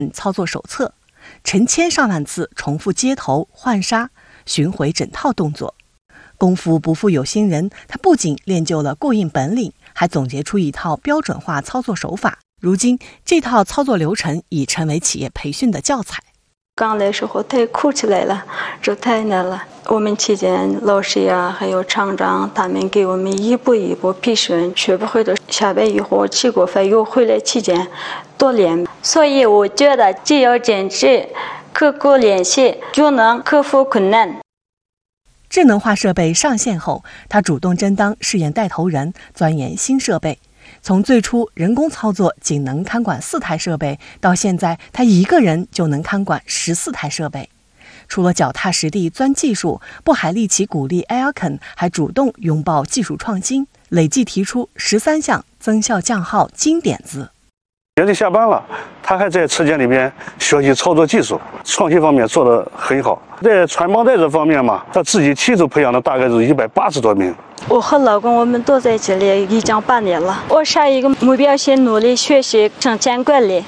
操作手册，成千上万次重复接头、换刹、巡回整套动作。功夫不负有心人，他不仅练就了过硬本领，还总结出一套标准化操作手法。如今，这套操作流程已成为企业培训的教材。 刚来时候太哭起来了，这太难了。我们期间老师呀，还有厂长，他们给我们一步一步培训，学不会的下班以后吃过饭又回来期间多练。所以我觉得只要坚持、刻苦练习，就能克服困难。 智能化设备上线后，他主动争当试验带头人，钻研新设备。从最初人工操作仅能看管4台设备，到现在他一个人就能看管14台设备。除了脚踏实地钻技术，布海利奇鼓励 Aircon 还主动拥抱技术创新，累计提出13项增效降耗金点子。 年底下班了，他还在车间里边学习操作技术，创新方面做得很好。在传帮带这方面嘛，他自己亲手培养的大概是180多名。 我和老公我们都在这里已经8年了。我下一个目标是努力学习生产管理。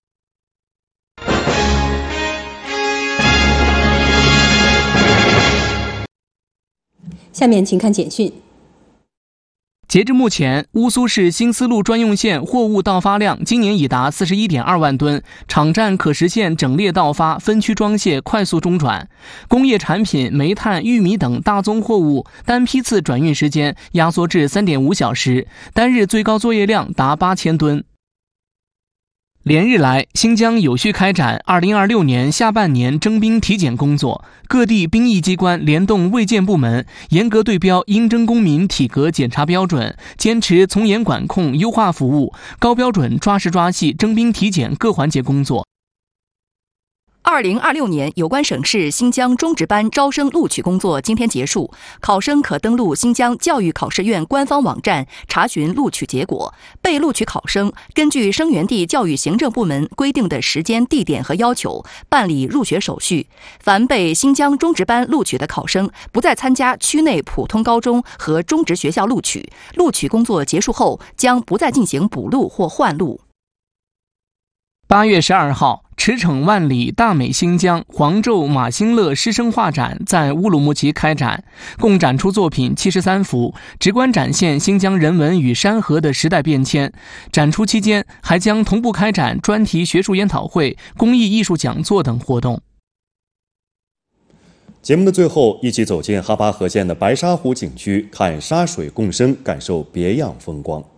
下面请看简讯。 截至目前，乌苏市新丝路专用线货物到发量今年已达41.2万吨，场站可实现整列到发、分区装卸、快速中转。工业产品、煤炭、玉米等大宗货物单批次转运时间压缩至3.5小时，单日最高作业量达8000吨。连日来，新疆有序开展2026年下半年征兵体检工作，各地兵役机关联动卫健部门，严格对标应征公民体格检查标准，坚持从严管控、优化服务，高标准抓实抓细征兵体检各环节工作。 2026年有关省市新疆中职班招生录取工作今天结束，考生可登录新疆教育考试院官方网站查询录取结果。被录取考生根据生源地教育行政部门规定的时间、地点和要求办理入学手续。凡被新疆中职班录取的考生，不再参加区内普通高中和中职学校录取。录取工作结束后，将不再进行补录或换录。 8月12号，驰骋万里大美新疆黄昼马兴乐师生画展在乌鲁木齐开展，共展出作品73幅，直观展现新疆人文与山河的时代变迁。展出期间还将同步开展专题学术研讨会、公益艺术讲座等活动。 节目的最后，一起走进哈巴河县的白沙湖景区，看沙水共生，感受别样风光。